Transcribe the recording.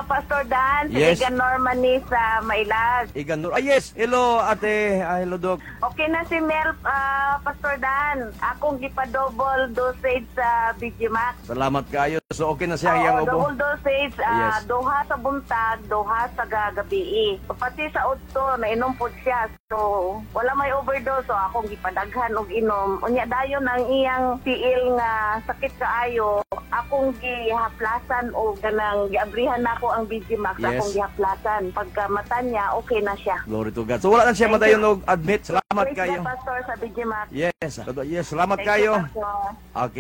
Pastor Dan, si Yes. Igan Norman ni sa Mailag. Igan Nur. Yes. Hello, ate. Hello, Doc. Okay na si Mel, Pastor Dan. Akong gipa-double dosage sa BGMax. Salamat kayo. So, okay na siya iyang ubo. Double dosage, Yes. duha sa buntag, duha sa gagabi. Pati sa utto, nainom po siya. So, wala may overdose. So, akong gipadaghan og inom. Unya dayon ang iyang tiil nga sakit kaayo. Akong gihaplasan o ganang giabrihan na ako ang BGMax. Yes. Akong gihaplasan. Pagka mata niya, okay na siya. Glory to God. So, wala na siya Thank madayon you. og admit. Salamat Praise kayo. the Pastor sa BGMax. Yes. Yes. Salamat Thank you, kayo. Pastor. Okay.